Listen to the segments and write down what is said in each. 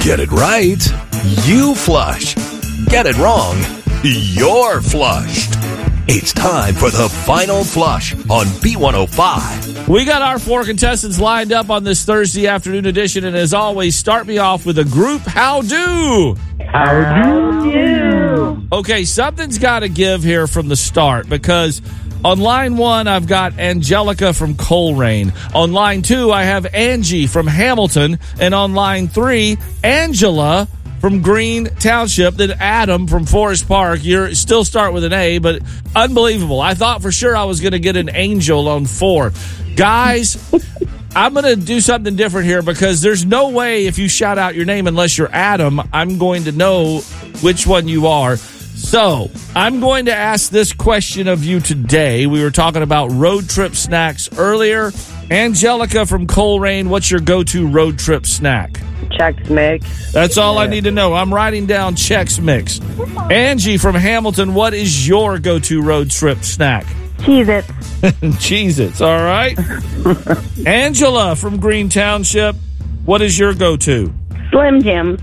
Get it right, you flush. Get it wrong, you're flushed. It's time for the final flush on B105. We got our 4 contestants lined up on this Thursday afternoon edition, and as always, start me off with a group how-do. How do you? Okay, something's got to give here from the start, because on line 1, I've got Angelica from Colerain. On line 2, I have Angie from Hamilton. And on line 3, Angela from Green Township. Then Adam from Forest Park. You still start with an A, but unbelievable. I thought for sure I was going to get an Angel on 4. Guys, I'm going to do something different here, because there's no way if you shout out your name unless you're Adam, I'm going to know which one you are. So, I'm going to ask this question of you today. We were talking about road trip snacks earlier. Angelica from Colerain, what's your go-to road trip snack? Chex Mix. That's all I need to know. I'm writing down Chex Mix. Angie from Hamilton, what is your go-to road trip snack? Cheez-Its. Cheez-Its, all right. Angela from Green Township, what is your go-to? Slim Jims.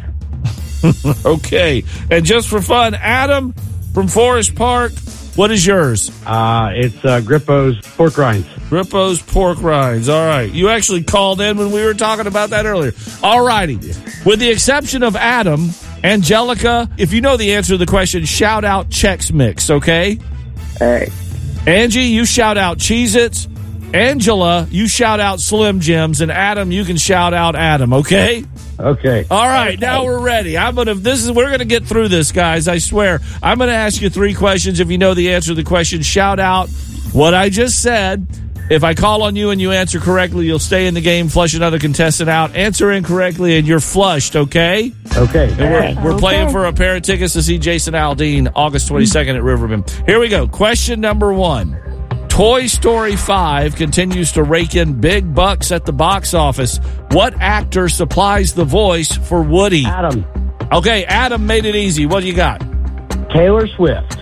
Okay. And just for fun, Adam from Forest Park, what is yours? It's Grippo's pork rinds. Grippo's pork rinds. All right. You actually called in when we were talking about that earlier. All righty. With the exception of Adam, Angelica, if you know the answer to the question, shout out Chex Mix, okay? All right. Angie, you shout out Cheez-Its. Angela, you shout out Slim Jims. And Adam, you can shout out Adam, okay? Okay. All right, now we're ready. We're gonna get through this, guys. I swear. I'm gonna ask you 3 questions. If you know the answer to the question, shout out what I just said. If I call on you and you answer correctly, you'll stay in the game, flush another contestant out. Answer incorrectly, and you're flushed. Okay. Okay. And we're playing for a pair of tickets to see Jason Aldean August 22nd at Riverbend. Here we go. Question number 1. Toy Story 5 continues to rake in big bucks at the box office. What actor supplies the voice for Woody? Adam. Okay, Adam made it easy. What do you got? Taylor Swift.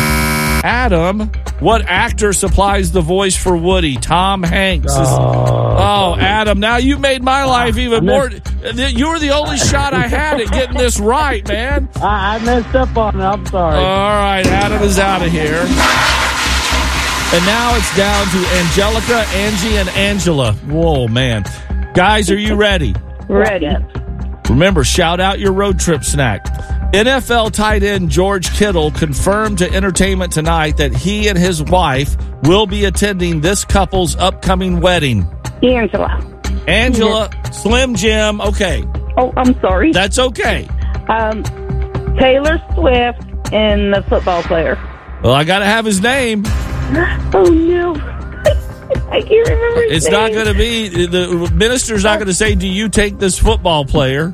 Adam, what actor supplies the voice for Woody? Tom Hanks. Oh, Adam, now you made my life even more. You were the only shot I had at getting this right, man. I messed up on it. I'm sorry. All right, Adam is out of here. And now it's down to Angelica, Angie, and Angela. Whoa, man. Guys, are you ready? Ready. Remember, shout out your road trip snack. NFL tight end George Kittle confirmed to Entertainment Tonight that he and his wife will be attending this couple's upcoming wedding. Angela. Angela, Slim Jim, okay. Oh, I'm sorry. That's okay. Taylor Swift and the football player. Well, I got to have his name. Oh, no. I can't remember his It's name. not going to be, the minister's not going to say, do you take this football player?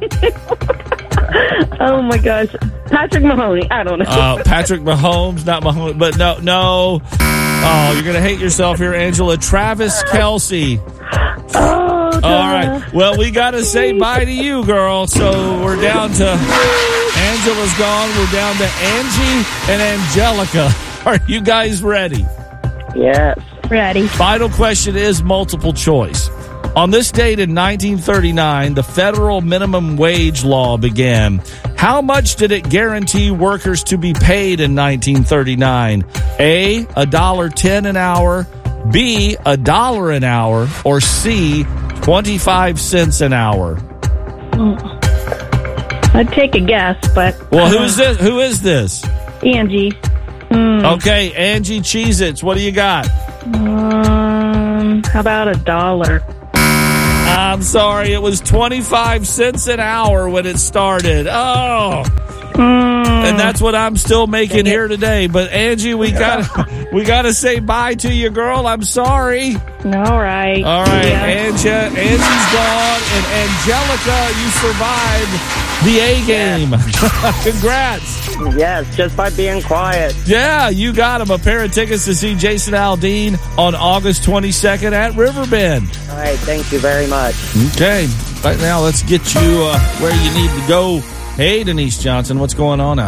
Oh, my gosh. Patrick Mahoney. I don't know. Patrick Mahomes, not Mahomes, but no. Oh, you're going to hate yourself here, Angela. Travis Kelce. Oh, All right. Well, we got to say bye to you, girl. So we're down to Angela's gone. We're down to Angie and Angelica. Are you guys ready? Yes. Ready. Final question is multiple choice. On this date in 1939, the federal minimum wage law began. How much did it guarantee workers to be paid in 1939? A, $1.10 an hour, B, $1 an hour, or C, 25 cents an hour? I'd take a guess, but... Well, who is this? Who is this? Angie. Okay, Angie Cheez-Its, what do you got? How about $1? I'm sorry, it was 25 cents an hour when it started. Oh. And that's what I'm still making here today. But Angie, we gotta say bye to you, girl. I'm sorry. All right. All right, Yeah. Angie's gone, and Angelica, you survived the A game. Congrats. Yes, just by being quiet. Yeah, you got him a pair of tickets to see Jason Aldean on August 22nd at Riverbend. All right, thank you very much. Okay, right now let's get you where you need to go. Hey, Denise Johnson, what's going on out there?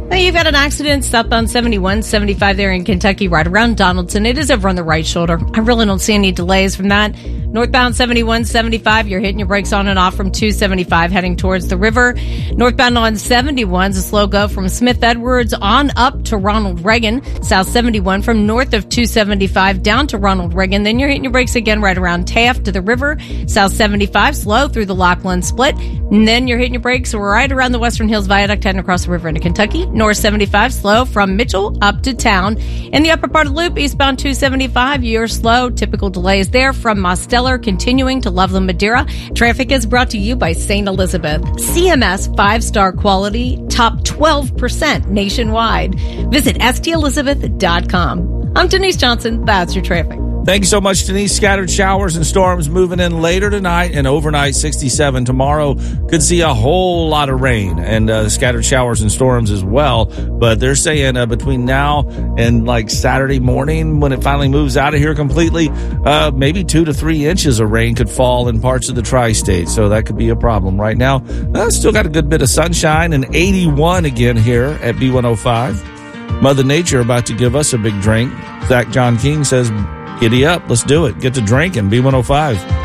Now, you've got an accident southbound 71, 75 there in Kentucky, right around Donaldson. It is over on the right shoulder. I really don't see any delays from that. Northbound 71, 75, you're hitting your brakes on and off from 275 heading towards the river. Northbound on 71 is a slow go from Smith Edwards on up to Ronald Reagan. South 71 from north of 275 down to Ronald Reagan. Then you're hitting your brakes again right around Taft to the river. South 75 slow through the Lockland split. And then you're hitting your brakes right around the Western Hills Viaduct heading across the river into Kentucky. North 75 slow from Mitchell up to town. In the upper part of the loop, eastbound 275, you're slow. Typical delays there from Mosteller continuing to Loveland, Madeira. Traffic is brought to you by St. Elizabeth. CMS 5-star quality, top 12% nationwide. Visit stelizabeth.com. I'm Denise Johnson. That's your traffic. Thank you so much, Denise. Scattered showers and storms moving in later tonight and overnight 67. Tomorrow could see a whole lot of rain and scattered showers and storms as well. But they're saying between now and like Saturday morning, when it finally moves out of here completely, maybe 2 to 3 inches of rain could fall in parts of the tri-state. So that could be a problem right now. Still got a good bit of sunshine and 81 again here at B105. Mother Nature about to give us a big drink. Zach John King says, giddy up. Let's do it. Get to drinking. B105.